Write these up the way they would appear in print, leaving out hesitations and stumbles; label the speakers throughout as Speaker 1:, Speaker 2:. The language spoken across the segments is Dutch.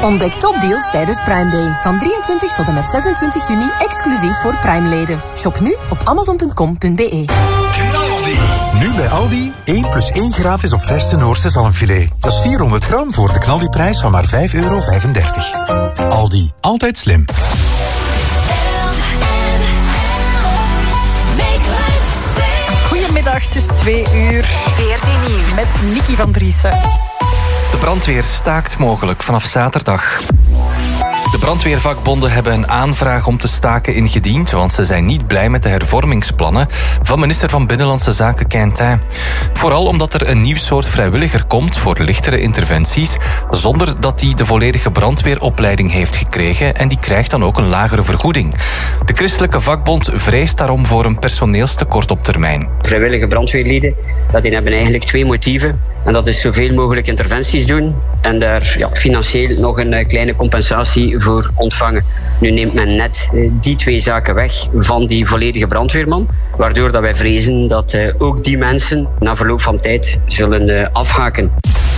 Speaker 1: Ontdek topdeals tijdens Prime Day. Van 23 tot en met 26 juni exclusief voor Prime-leden. Shop nu op amazon.com.be.
Speaker 2: Nu bij Aldi, 1 + 1 gratis op verse Noorse zalmfilet. Dat is 400 gram voor de knaldiprijs van maar €5,35. Aldi, altijd slim.
Speaker 3: Goedemiddag, het is 2:00.
Speaker 4: 14 nieuws.
Speaker 3: Met Nicky van Driessen.
Speaker 5: De brandweer staakt mogelijk vanaf zaterdag. De brandweervakbonden hebben een aanvraag om te staken ingediend, want ze zijn niet blij met de hervormingsplannen van minister van Binnenlandse Zaken Quintin. Vooral omdat er een nieuw soort vrijwilliger komt voor lichtere interventies, zonder dat hij de volledige brandweeropleiding heeft gekregen en die krijgt dan ook een lagere vergoeding. De christelijke vakbond vreest daarom voor een personeelstekort op termijn.
Speaker 6: Vrijwillige brandweerlieden, die hebben eigenlijk 2 motieven. En dat is zoveel mogelijk interventies doen en daar financieel nog een kleine compensatie voor ontvangen. Nu neemt men net die 2 zaken weg van die volledige brandweerman, waardoor dat wij vrezen dat ook die mensen na verloop van tijd zullen afhaken.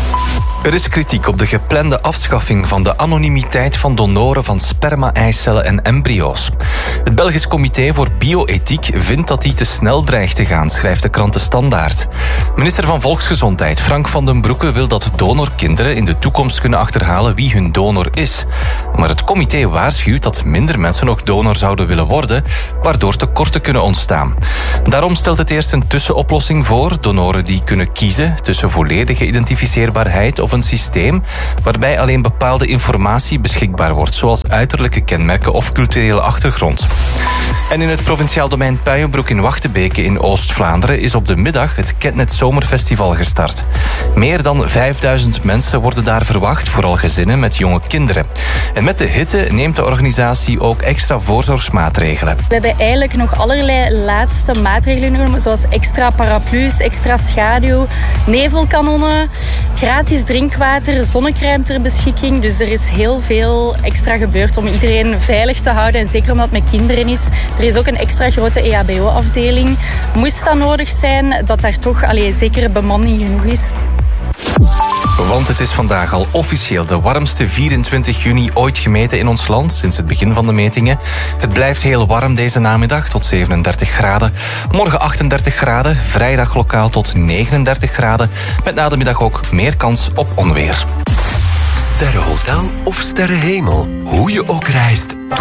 Speaker 5: Er is kritiek op de geplande afschaffing van de anonimiteit van donoren van sperma-eicellen en embryo's. Het Belgisch Comité voor Bioethiek vindt dat die te snel dreigt te gaan, schrijft de krant De Standaard. Minister van Volksgezondheid Frank van den Broeke wil dat donorkinderen in de toekomst kunnen achterhalen wie hun donor is. Maar het comité waarschuwt dat minder mensen ook donor zouden willen worden, waardoor tekorten kunnen ontstaan. Daarom stelt het eerst een tussenoplossing voor, donoren die kunnen kiezen tussen volledige identificeerbaarheid of een systeem waarbij alleen bepaalde informatie beschikbaar wordt, zoals uiterlijke kenmerken of culturele achtergrond. En in het provinciaal domein Puijenbroek in Wachtebeke in Oost-Vlaanderen is op de middag het Ketnet Zomerfestival gestart. Meer dan 5000 mensen worden daar verwacht, vooral gezinnen met jonge kinderen. En met de hitte neemt de organisatie ook extra voorzorgsmaatregelen.
Speaker 7: We hebben eigenlijk nog allerlei laatste maatregelen genomen, zoals extra paraplu's, extra schaduw, nevelkanonnen, gratis drinkwater, zonnecrème ter beschikking. Dus er is heel veel extra gebeurd om iedereen veilig te houden en zeker omdat het met kinderen is. Er is ook een extra grote EHBO-afdeling. Moest dat nodig zijn, dat daar toch zekere bemanning genoeg is.
Speaker 5: Want het is vandaag al officieel de warmste 24 juni ooit gemeten in ons land sinds het begin van de metingen. Het blijft heel warm deze namiddag tot 37 graden. Morgen 38 graden, vrijdag lokaal tot 39 graden. Met na de middag ook meer kans op onweer.
Speaker 8: Sterrenhotel of sterrenhemel, hoe je ook reist,